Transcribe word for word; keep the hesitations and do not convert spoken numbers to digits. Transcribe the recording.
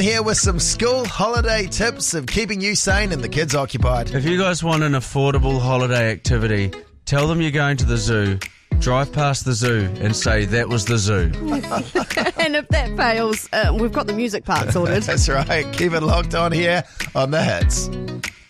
Here with some school holiday tips of keeping you sane and the kids occupied. If you guys want an affordable holiday activity, tell them you're going to the zoo. Drive past the zoo and say that was the zoo. And if that fails, uh, we've got the music part sorted. That's right. Keep it locked on here on The Hits.